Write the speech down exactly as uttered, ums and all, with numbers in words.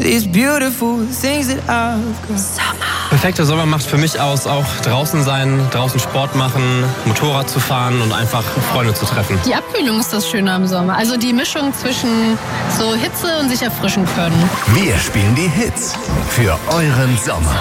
these beautiful things that I've got. Perfekter Sommer macht für mich aus, auch draußen sein, draußen Sport machen, Motorrad zu fahren und einfach Freunde zu treffen. Die Abkühlung ist das Schöne am Sommer. Also die Mischung zwischen so Hitze und sich erfrischen können. Wir spielen die Hits für euren Sommer.